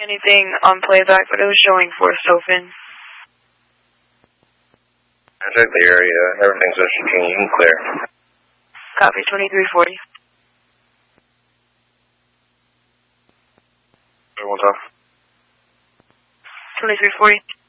Anything on playback, but it was showing forced open. I checked the area. Everything's just clear. Copy, 2340. One time. 2340.